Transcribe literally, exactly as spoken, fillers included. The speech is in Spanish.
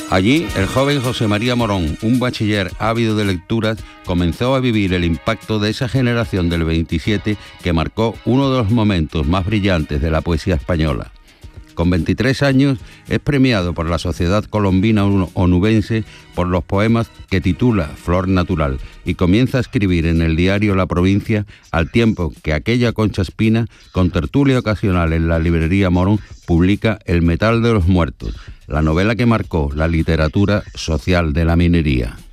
Allí, el joven José María Morón, un bachiller ávido de lecturas, comenzó a vivir el impacto de esa generación del veintisiete que marcó uno de los momentos más brillantes de la poesía española. Con veintitrés años es premiado por la Sociedad Colombina Onubense por los poemas que titula Flor Natural y comienza a escribir en el diario La Provincia al tiempo que aquella Concha Espina, con tertulia ocasional en la librería Morón, publica El metal de los muertos, la novela que marcó la literatura social de la minería.